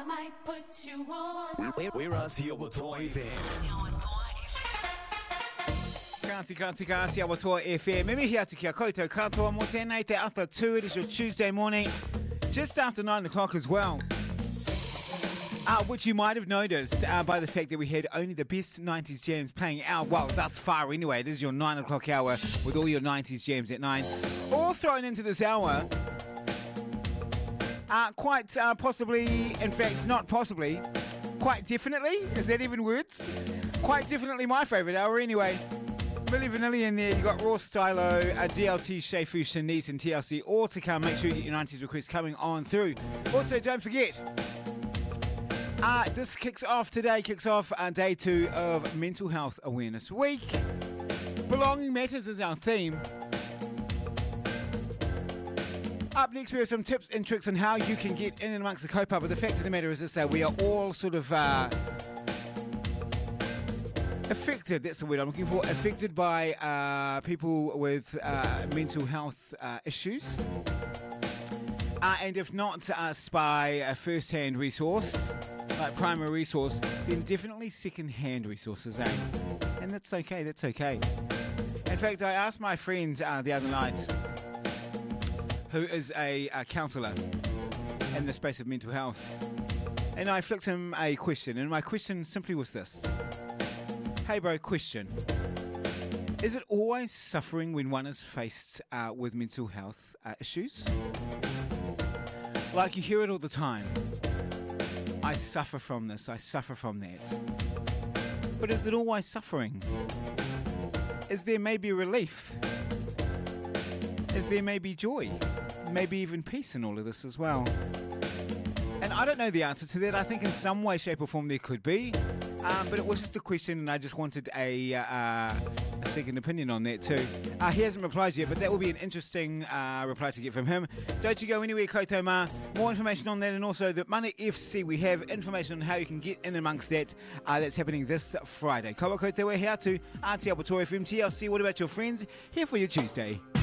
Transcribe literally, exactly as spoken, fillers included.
might put you on. We're, we're on Te Awatua F M. Kāti, kāti, kāti, Awatua F M. Mimi hea te kia koutou katoa mo tēnei te ata tū. It is your Tuesday morning, just after nine o'clock as well. Uh, which you might have noticed uh, by the fact that we had only the best nineties jams playing out, well, thus far anyway. This is your nine o'clock hour with all your nineties jams at nine. All thrown into this hour. Uh, quite uh, possibly, in fact, not possibly, quite definitely, is that even words? Quite definitely my favourite hour anyway. Milli Vanilli in there, you got Raw Stylo, uh, D L T, Shefu, Shanice and T L C, all to come. Make sure you get your nineties requests coming on through. Also, don't forget, uh, this kicks off today, kicks off uh, day two of Mental Health Awareness Week. Belonging Matters is our theme. Up next, we have some tips and tricks on how you can get in and amongst the kaupapa. But the fact of the matter is this, that we are all sort of uh, affected, that's the word I'm looking for, affected by uh, people with uh, mental health uh, issues. Uh, and if not uh, by a first-hand resource, like primary resource, then definitely second-hand resources, eh? And that's okay, that's okay. In fact, I asked my friend uh, the other night, who is a, a counsellor in the space of mental health, and I flicked him a question, and my question simply was this. Hey bro, question. Is it always suffering when one is faced uh, with mental health uh, issues? Like you hear it all the time. I suffer from this, I suffer from that. But is it always suffering? Is there maybe relief? Is there maybe joy? Maybe even peace in all of this as well? And I don't know the answer to that. I think in some way, shape or form there could be. Um, but it was just a question and I just wanted a, uh, a second opinion on that too. Uh, he hasn't replied yet, but that will be an interesting uh, reply to get from him. Don't you go anywhere, Koutou Ma. More information on that, and also the Mana F C, we have information on how you can get in amongst that. Uh, that's happening this Friday. Kawa koutou e hea tu, Te Awatua F M, T L C, what about your friends? Here for your Tuesday.